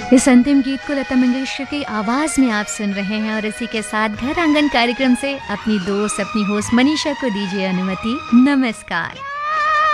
इस अंतिम गीत को लता मंगेशकर की आवाज में आप सुन रहे हैं और इसी के साथ घर आंगन कार्यक्रम से अपनी दोस्त अपनी होस्ट मनीषा को दीजिए अनुमति। नमस्कार।